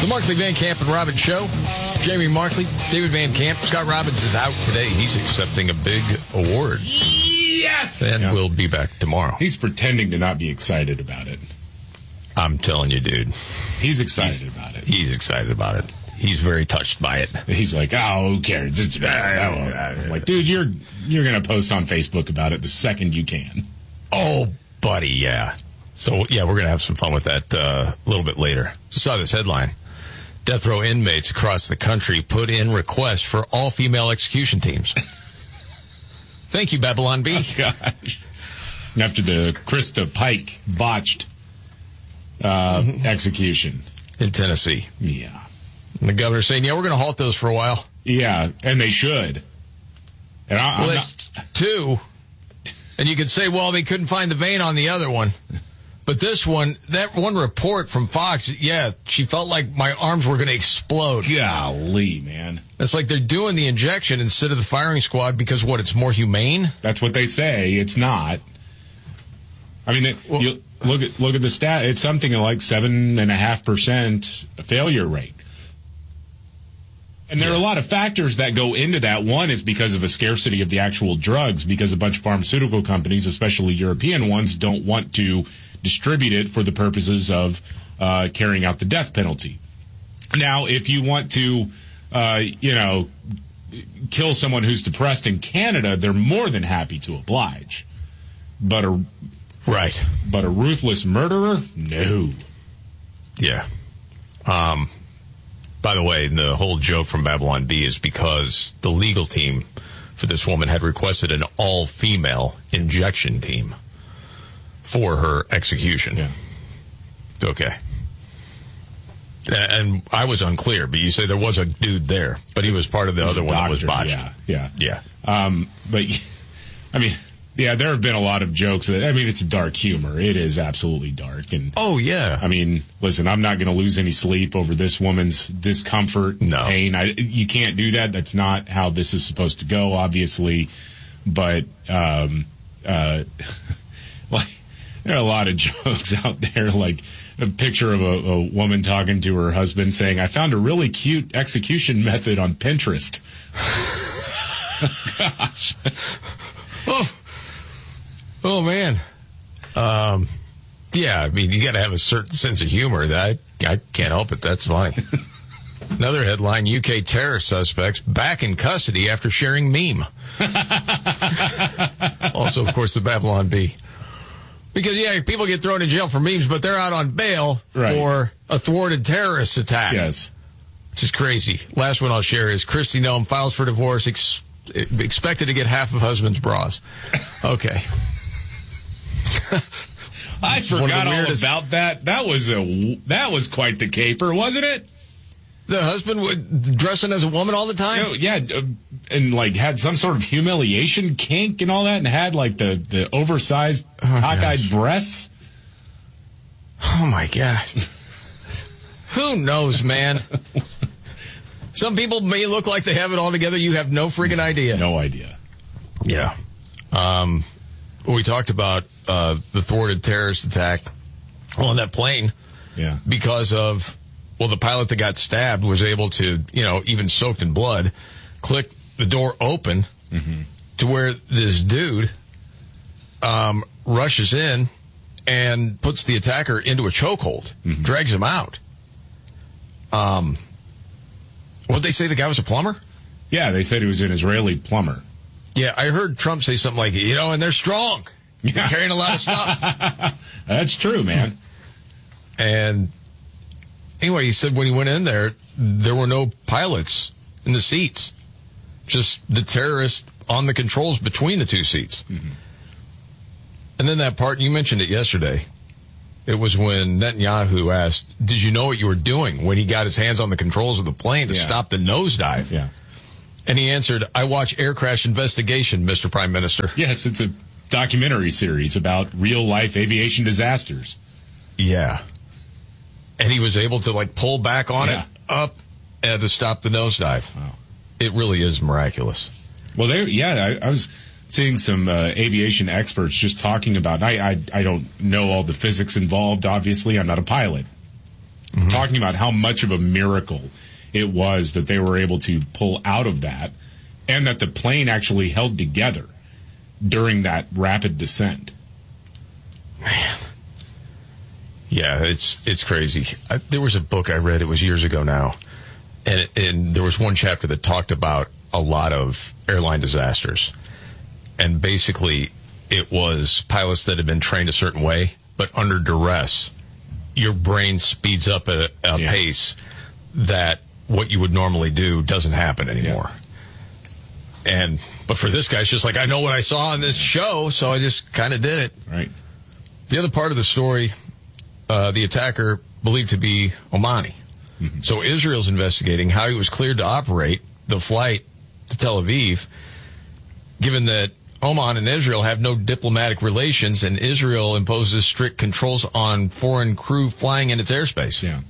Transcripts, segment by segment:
The Markley, Van Camp, and Robbins Show. Jamie Markley, David Van Camp. Scott Robbins is out today. He's accepting a big award. Yes! And we'll be back tomorrow. He's pretending to not be excited about it. I'm telling you, dude. He's excited about it. He's excited about it. He's very touched by it. He's like, oh, who cares? I'm like, dude, you're going to post on Facebook about it the second you can. Oh, buddy, yeah. So, yeah, we're going to have some fun with that a little bit later. Saw this headline. Death row inmates across the country put in requests for all-female execution teams. Thank you, Babylon B. Oh, gosh. After the Krista Pike botched execution. In Tennessee. Yeah. And the governor's saying, yeah, we're going to halt those for a while. Yeah, and they should. And that's two. And you could say, well, they couldn't find the vein on the other one. But this one, that one report from Fox, yeah, she felt like my arms were going to explode. Golly, man. It's like they're doing the injection instead of the firing squad because, what, it's more humane? That's what they say. It's not. I mean, you look at the stat. It's something like 7.5% failure rate. And there are a lot of factors that go into that. One is because of a scarcity of the actual drugs, because a bunch of pharmaceutical companies, especially European ones, don't want to distribute it for the purposes of carrying out the death penalty. Now, if you want to, kill someone who's depressed in Canada, they're more than happy to oblige. But a ruthless murderer, no. Yeah. By the way, the whole joke from Babylon B is because the legal team for this woman had requested an all-female injection team for her execution. Yeah. Okay. And I was unclear, but you say there was a dude there, but he was part of the other one that was botched. Yeah. But, I mean, yeah, there have been a lot of jokes it's dark humor. It is absolutely dark. And oh, yeah. I mean, listen, I'm not going to lose any sleep over this woman's discomfort and pain. You can't do that. That's not how this is supposed to go, obviously. But, there are a lot of jokes out there, like a picture of a woman talking to her husband saying, I found a really cute execution method on Pinterest. Gosh. Oh, man. Yeah, I mean, you got to have a certain sense of humor. I can't help it. That's funny. Another headline, UK terror suspects back in custody after sharing meme. Also, of course, the Babylon Bee. Because, yeah, people get thrown in jail for memes, but they're out on bail for a thwarted terrorist attack. Yes. Which is crazy. Last one I'll share is Kristi Noem files for divorce, expected to get half of husband's bras. Okay. I forgot all about that. That was quite the caper, wasn't it? The husband dressing as a woman all the time? And like had some sort of humiliation kink and all that, and had like the oversized cockeyed breasts. Oh my God. Who knows, man? Some people may look like they have it all together. You have no friggin' idea. No idea. Yeah. We talked about the thwarted terrorist attack on that plane. Yeah. Because of, the pilot that got stabbed was able to, even soaked in blood, click the door open to where this dude rushes in and puts the attacker into a chokehold, drags him out. What'd they say, the guy was a plumber? Yeah, they said he was an Israeli plumber. Yeah, I heard Trump say something like, and they're strong. They're carrying a lot of stuff. That's true, man. And anyway, he said when he went in there were no pilots in the seats. Just the terrorist on the controls between the two seats. And then that part, you mentioned it yesterday. It was when Netanyahu asked, did you know what you were doing when he got his hands on the controls of the plane to stop the nosedive? Yeah. And he answered, I watch Air Crash Investigation, Mr. Prime Minister. Yes, it's a documentary series about real-life aviation disasters. Yeah. And he was able to, pull back on it up to stop the nosedive. Wow. It really is miraculous. Well, I was seeing some aviation experts just talking about, I don't know all the physics involved, obviously. I'm not a pilot. talking about how much of a miracle it was that they were able to pull out of that, and that the plane actually held together during that rapid descent. Man. Yeah, it's crazy. There was a book I read, it was years ago now, and there was one chapter that talked about a lot of airline disasters. And basically, it was pilots that had been trained a certain way, but under duress, your brain speeds up at a pace that what you would normally do doesn't happen anymore. Yeah. But for this guy, it's just like, I know what I saw on this show, so I just kind of did it. Right. The other part of the story, the attacker believed to be Omani. Mm-hmm. So Israel's investigating how he was cleared to operate the flight to Tel Aviv, given that Oman and Israel have no diplomatic relations, and Israel imposes strict controls on foreign crew flying in its airspace. Yeah.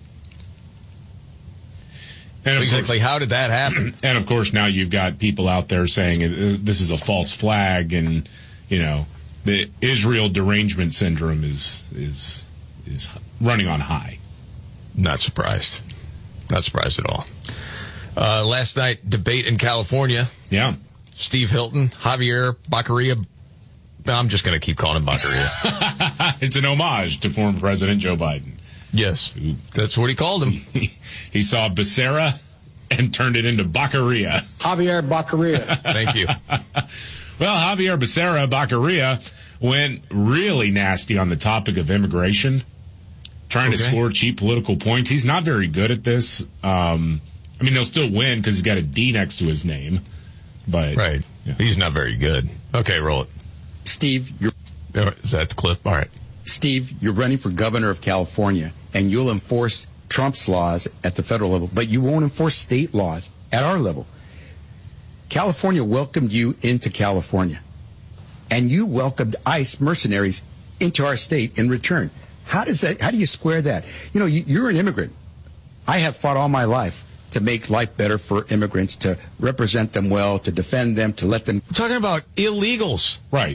And exactly, how did that happen? And of course, now you've got people out there saying this is a false flag, and the Israel derangement syndrome is running on high. Not surprised. Not surprised at all. Last night, debate in California. Yeah. Steve Hilton, Javier Baccaria. I'm just going to keep calling him Baccaria. It's an homage to former President Joe Biden. Yes, that's what he called him. He saw Becerra and turned it into Baccaria. Javier Baccaria. Thank you. Well, Javier Becerra Baccaria went really nasty on the topic of immigration, trying to score cheap political points. He's not very good at this. I mean, he'll still win because he's got a D next to his name. But right. Yeah. He's not very good. Okay, roll it. Steve, is that the clip? All right. Steve, you're running for governor of California, and you'll enforce Trump's laws at the federal level, but you won't enforce state laws at our level. California welcomed you into California, and you welcomed ICE mercenaries into our state in return. How do you square that? You're an immigrant. I have fought all my life to make life better for immigrants, to represent them well, to defend them, to let them... We're talking about illegals. Right.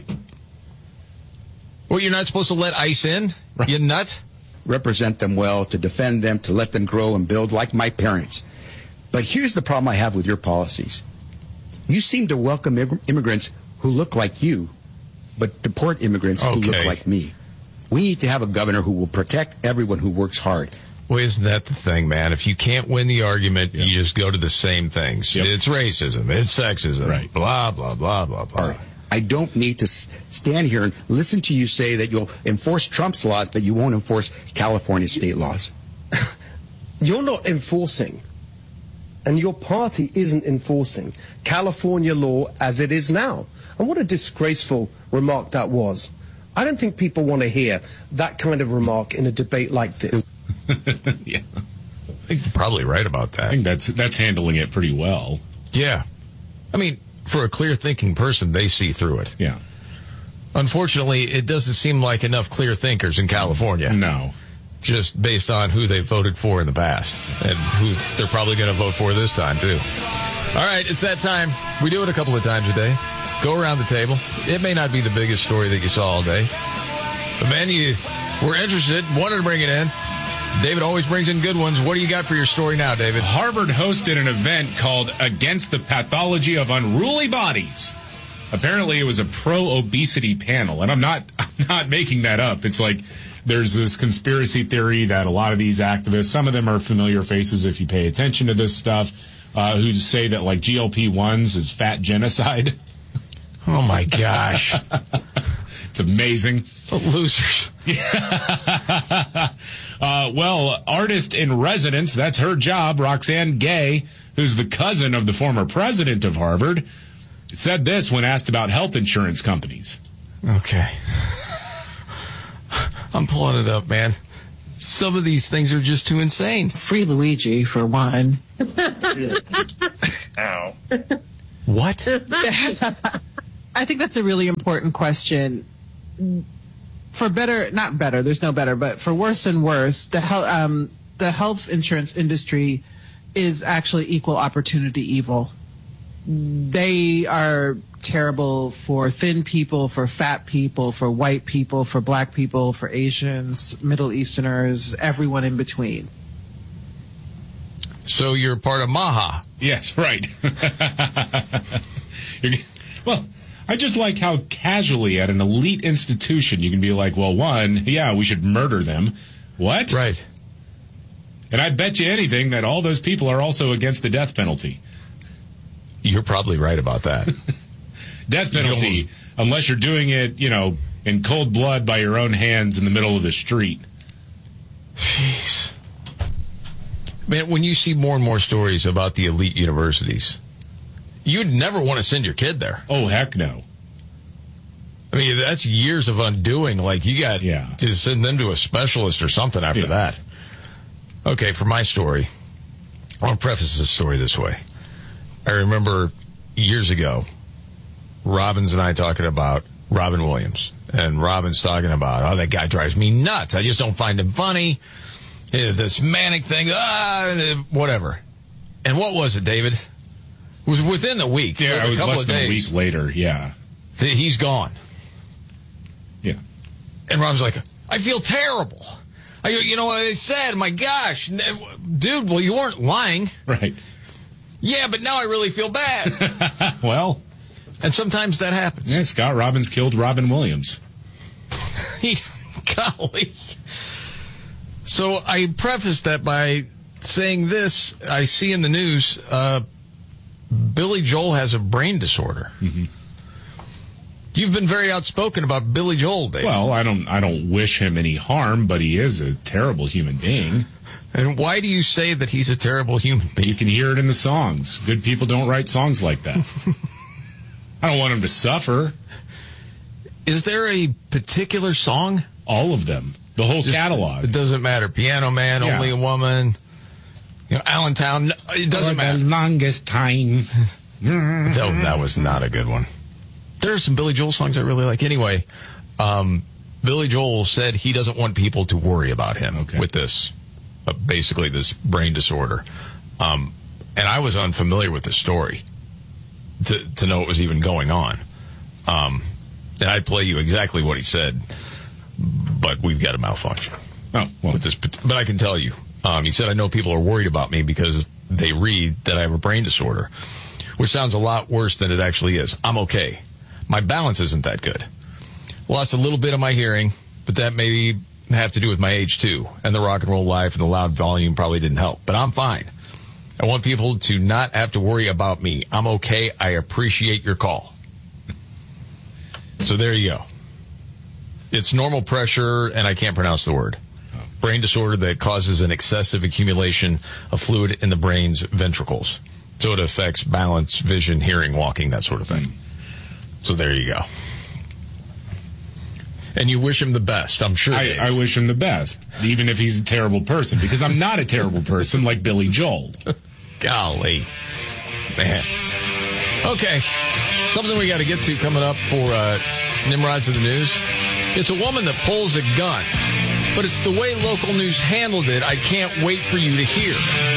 Well, you're not supposed to let ICE in? Right. You nut? Represent them well, to defend them, to let them grow and build like my parents. But here's the problem I have with your policies. You seem to welcome immigrants who look like you, but deport immigrants who look like me. We need to have a governor who will protect everyone who works hard. Well, isn't that the thing, man? If you can't win the argument, you just go to the same things. Yep. It's racism. It's sexism. Right. Blah, blah, blah, blah, blah. Right. I don't need to stand here and listen to you say that you'll enforce Trump's laws, but you won't enforce California state laws. You're not enforcing, and your party isn't enforcing California law as it is now. And what a disgraceful remark that was. I don't think people want to hear that kind of remark in a debate like this. Yeah. I think you're probably right about that. I think that's handling it pretty well. Yeah. I mean, for a clear-thinking person, they see through it. Yeah. Unfortunately, it doesn't seem like enough clear thinkers in California. No. Just based on who they voted for in the past and who they're probably going to vote for this time, too. All right, it's that time. We do it a couple of times a day. Go around the table. It may not be the biggest story that you saw all day. But, man, we're interested, wanted to bring it in. David always brings in good ones. What do you got for your story now, David? Harvard hosted an event called Against the Pathology of Unruly Bodies. Apparently, it was a pro-obesity panel, and I'm not making that up. It's like there's this conspiracy theory that a lot of these activists, some of them are familiar faces if you pay attention to this stuff, who say that like GLP-1s is fat genocide. Oh my gosh. It's amazing. Losers. Well, artist in residence, that's her job, Roxane Gay, who's the cousin of the former president of Harvard, said this when asked about health insurance companies. Okay. I'm pulling it up, man. Some of these things are just too insane. Free Luigi, for one. Ow. What? I think that's a really important question. For better, not better, there's no better, but for worse and worse, the health insurance industry is actually equal opportunity evil. They are terrible for thin people, for fat people, for white people, for black people, for Asians, Middle Easterners, everyone in between. So you're part of Maha. Yes, right. Well, I just like how casually at an elite institution you can be like, well, one, yeah, we should murder them. What? Right. And I bet you anything that all those people are also against the death penalty. You're probably right about that. Death penalty, unless you're doing it, in cold blood by your own hands in the middle of the street. Jeez. Man, when you see more and more stories about the elite universities, you'd never want to send your kid there. Oh, heck no. I mean, that's years of undoing. Like, you got to send them to a specialist or something after that. Okay, for my story, I want to preface this story this way. I remember years ago, Robbins and I talking about Robin Williams. And Robin's talking about, that guy drives me nuts. I just don't find him funny. This manic thing, whatever. And what was it, David? It was within the week. Yeah, it was less than a week later, He's gone. Yeah. And Robin's like, I feel terrible. I said, my gosh. Dude, well, you weren't lying. Right. Yeah, but now I really feel bad. Well. And sometimes that happens. Yeah, Scott Robbins killed Robin Williams. Golly. So I prefaced that by saying this. I see in the news, Billy Joel has a brain disorder. Mm-hmm. You've been very outspoken about Billy Joel, Dave. Well, I don't wish him any harm, but he is a terrible human being. And why do you say that he's a terrible human being? You can hear it in the songs. Good people don't write songs like that. I don't want him to suffer. Is there a particular song? All of them. The whole catalog. It doesn't matter. Piano Man, Only a Woman, Allentown. It doesn't matter. The longest time. That was not a good one. There are some Billy Joel songs I really like. Anyway, Billy Joel said he doesn't want people to worry about him with this, basically this brain disorder. And I was unfamiliar with the story to know what was even going on. And I'd play you exactly what he said, but we've got a malfunction. Oh, well. With this, but I can tell you. He said, I know people are worried about me because they read that I have a brain disorder, which sounds a lot worse than it actually is. I'm okay. My balance isn't that good. Lost a little bit of my hearing, but that may have to do with my age too. And the rock and roll life and the loud volume probably didn't help. But I'm fine. I want people to not have to worry about me. I'm okay. I appreciate your call. So there you go. It's normal pressure, and I can't pronounce the word. Brain disorder that causes an excessive accumulation of fluid in the brain's ventricles. So it affects balance, vision, hearing, walking, that sort of thing. So there you go. And you wish him the best, I'm sure. I wish him the best, even if he's a terrible person, because I'm not a terrible person like Billy Joel. Golly. Man. Okay. Something we got to get to coming up for Nimrods of the News. It's a woman that pulls a gun, but it's the way local news handled it I can't wait for you to hear.